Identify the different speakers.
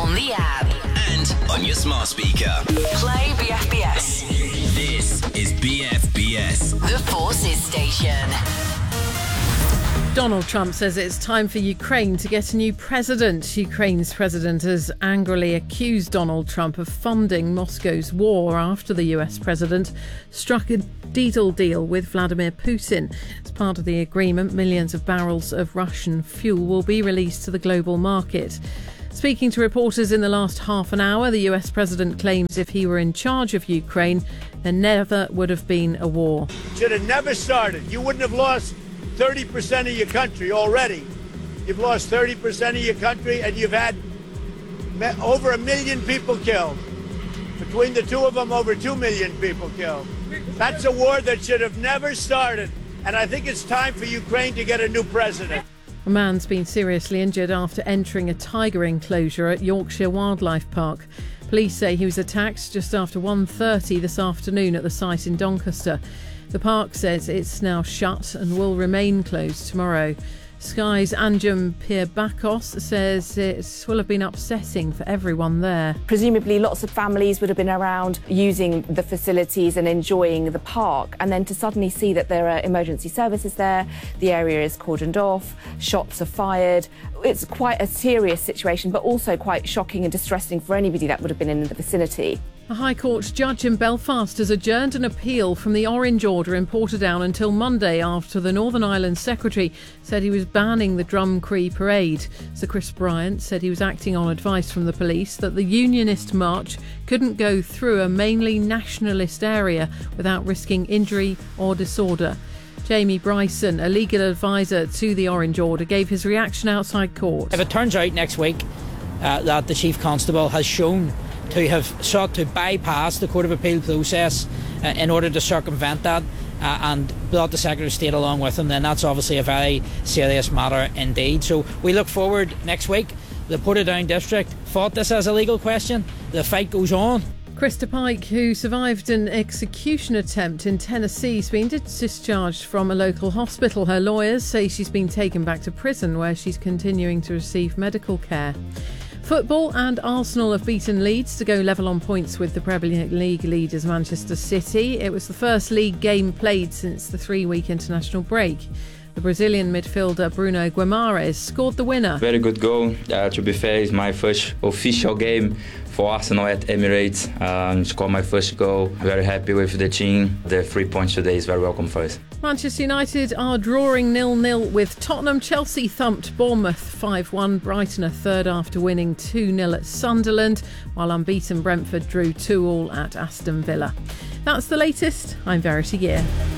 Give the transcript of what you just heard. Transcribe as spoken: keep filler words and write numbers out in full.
Speaker 1: on the app.
Speaker 2: And on your smart speaker.
Speaker 1: Play B F B S.
Speaker 2: This is B F B S.
Speaker 1: The Forces Station.
Speaker 3: Donald Trump says it's time for Ukraine to get a new president. Ukraine's president has angrily accused Donald Trump of funding Moscow's war after the U S president struck a diesel deal with Vladimir Putin. As part of the agreement, millions of barrels of Russian fuel will be released to the global market. Speaking to reporters in the last half an hour, the U S president claims if he were in charge of Ukraine, there never would have been a war.
Speaker 4: Should have never started. You wouldn't have lost thirty percent of your country already. You've lost thirty percent of your country, and you've had over a million people killed. Between the two of them, over two million people killed. That's a war that should have never started, and I think it's time for Ukraine to get a new president.
Speaker 3: A man's been seriously injured after entering a tiger enclosure at Yorkshire Wildlife Park. Police say he was attacked just after one thirty this afternoon at the site in Doncaster. The park says it's now shut and will remain closed tomorrow. Sky's Anjum Pirbakos says it will have been upsetting for everyone there.
Speaker 5: Presumably lots of families would have been around using the facilities and enjoying the park, and then to suddenly see that there are emergency services there, the area is cordoned off, shots are fired. It's quite a serious situation, but also quite shocking and distressing for anybody that would have been in the vicinity.
Speaker 3: A High Court judge in Belfast has adjourned an appeal from the Orange Order in Portadown until Monday after the Northern Ireland Secretary said he was banning the Drumcree parade. Sir Chris Bryant said he was acting on advice from the police that the Unionist march couldn't go through a mainly nationalist area without risking injury or disorder. Jamie Bryson, a legal advisor to the Orange Order, gave his reaction outside court.
Speaker 6: If it turns out next week uh, that the Chief Constable has shown to have sought to bypass the Court of Appeal process uh, in order to circumvent that uh, and brought the Secretary of State along with him, then that's obviously a very serious matter indeed. So we look forward next week. The Portadown District fought this as a legal question. The fight goes on.
Speaker 3: Krista Pike, who survived an execution attempt in Tennessee, has been discharged from a local hospital. Her lawyers say she's been taken back to prison where she's continuing to receive medical care. Football, and Arsenal have beaten Leeds to go level on points with the Premier League leaders Manchester City. It was the first league game played since the three-week international break. The Brazilian midfielder Bruno Guimarães scored the winner.
Speaker 7: Very good goal. Uh, to be fair, it's my first official game for Arsenal at Emirates. Um, scored my first goal. Very happy with the team. The three points today is very welcome for us.
Speaker 3: Manchester United are drawing nil nil with Tottenham. Chelsea thumped Bournemouth five one. Brighton are third after winning two nil at Sunderland, while unbeaten Brentford drew two all at Aston Villa. That's the latest. I'm Verity Gear.